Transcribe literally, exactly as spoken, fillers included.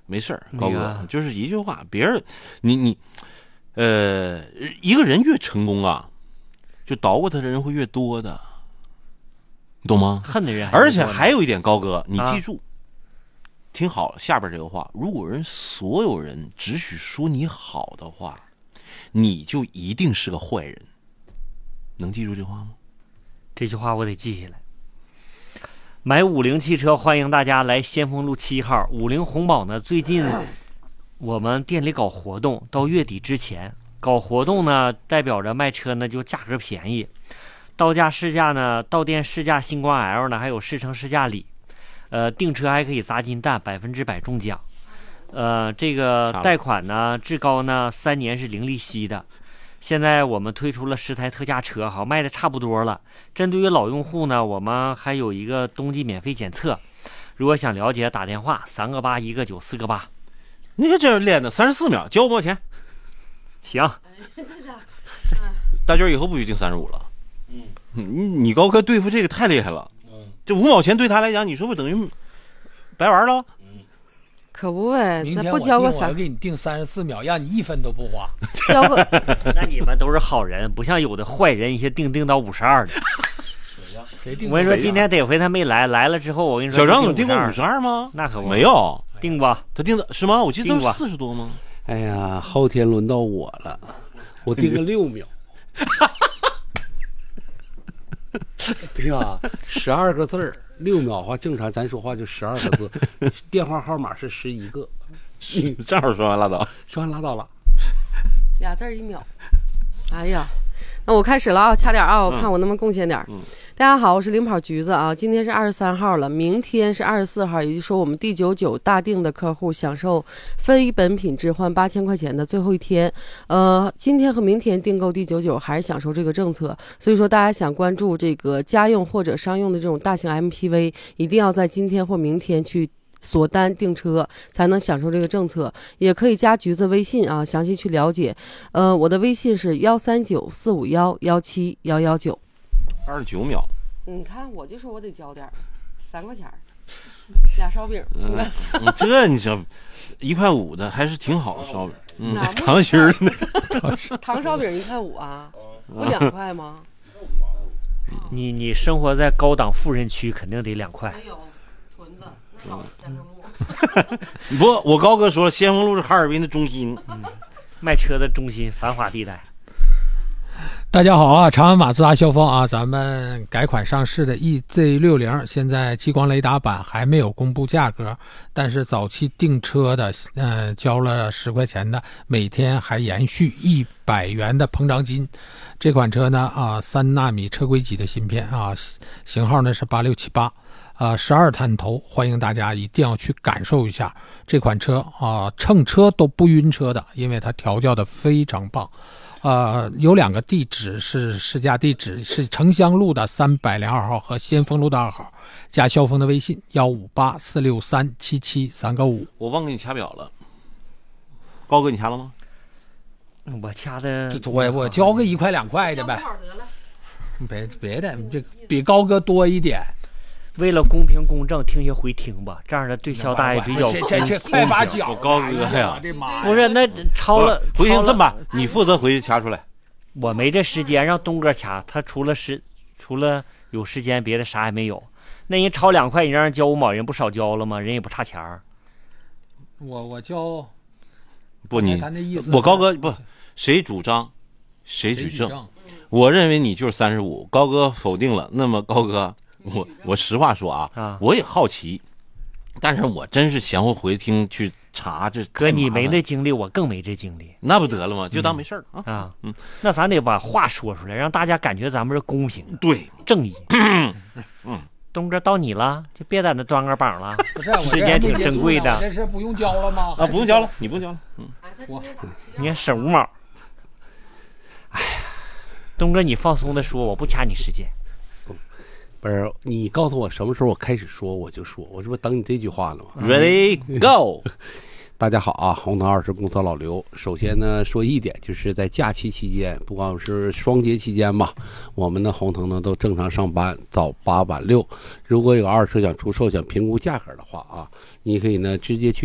没事儿，高哥、那个、就是一句话，别人你你呃，一个人越成功啊，就捣鼓他的人会越多的，你懂吗？ 恨的人， 而且还有一点，高哥，你记住。 啊听好了，下边这个话，如果人所有人只许说你好的话，你就一定是个坏人。能记住这话吗？ 这句话我得记下来。买五菱汽车，欢迎大家来先锋路七号。五菱宏宝呢，最近我们店里搞活动，到月底之前搞活动呢，代表着卖车呢就价格便宜，到价试驾呢，到店试驾星光 L 呢，还有试乘试驾礼。呃，订车还可以砸金蛋，百分之百中奖。呃，这个贷款呢，至高呢三年是零利息的。现在我们推出了十台特价车，好卖的差不多了。针对于老用户呢，我们还有一个冬季免费检测。如果想了解，打电话三个八一个九四个八。 你看这练的三十四秒，交五毛钱。 行。 大娟以后不许定三十五了。嗯，你你高哥对付这个太厉害了。这五毛钱对他来讲，你说不等于白玩了？ 嗯， 可不呗， 明天不交个三，我给你定三十四秒，让你一分都不花。 交个， 那你们都是好人，不像有的坏人，一些定定到五十二的。 谁定？ 我跟你说，今天得亏他没来，来了之后，我跟你说， 小张有定过五十二吗？ 那可不， 没有定吧？ 他定的是吗？我记得都四十多吗？ 哎呀，后天轮到我了，我定个六秒。对吧？十二个字儿，六秒的话，正常咱说话就十二个字。电话号码是十一个， 正好说完拉倒， 说完拉倒了。 俩字一秒。哎呀，那我开始了啊，掐点啊，我看我能不能贡献点。嗯，大家好，我是领跑橘子啊，今天是二十三号了，明天是二十四号，也就是说我们 D 九九大定的客户享受非本品置换八千块钱的最后一天。呃，今天和明天订购 D 九九还是享受这个政策，所以说大家想关注这个家用或者商用的这种大型 M P V， 一定要在今天或明天去锁单订车才能享受这个政策，也可以加橘子微信啊，详细去了解。呃，我的微信是幺三九四五幺幺七幺幺九。 二十九秒。 你看，我就说我得交点三块钱，俩烧饼。 嗯，这你这一块五的还是挺好的烧饼，嗯，糖心儿的。 糖烧饼一块五啊，不两块吗？ 你你生活在高档富人区，肯定得两块。 没有屯子，那老先锋路。 不，我高哥说了，先锋路是哈尔滨的中心， 嗯，卖车的中心，繁华地带。 大家好啊，长安马自达萧峰啊，咱们改款上市的 E Z 六十，现在激光雷达版还没有公布价格，但是早期订车的，呃，交了十块钱的，每天还延续一百元的膨胀金。这款车呢，啊，三纳米车规级的芯片啊，型号呢是八六七八。啊，十二探头，欢迎大家一定要去感受一下这款车啊，乘车都不晕车的，因为它调教的非常棒。呃，有两个地址是试驾地址，是城乡路的三百零二号和先锋路的二号，加萧峰的微信幺五八四六三七七三个五。 我忘给你掐表了，高哥你掐了吗？ 我掐的， 我我交个一块两块的呗，别别的，这比高哥多一点。 为了公平公正，听些回听吧，这样的对肖大爷比较这这这快把脚， 高哥呀， 不是那超了回听这么办，你负责回去掐出来。 我没这时间，让东哥掐，他除了时除了有时间，别的啥也没有。那人超两块，你让人交五毛，人不少交了吗？人也不差钱儿。 我我交不你我高哥不谁主张谁举证，我认为你就是三十五，高哥否定了。那么高哥。我我实话说啊，啊我也好奇，但是我真是闲乎回听去查这。 哥，你没那经历，我更没这经历， 那不得了吗？就当没事儿、 嗯、啊啊，嗯，那咱得把话说出来，让大家感觉咱们是公平的， 对， 正义。 嗯， 东哥到你了，就别在那装个榜了。 不是， 时间挺珍贵的。 这是不用交了吗？ 啊，不用交了，你不用交了。嗯， 我你看省五毛。哎呀，东哥，你放松的说，我不掐你时间。 不是，你告诉我什么时候我开始说我就说，我这不等你这句话呢吗 ？Ready go！ 大家好啊，红灯二十公司老刘。首先呢，说一点，就是在假期期间，不管是双节期间吧，我们的红灯呢都正常上班，早八晚六。如果有二手车想出售、想评估价格的话啊，你可以呢直接去。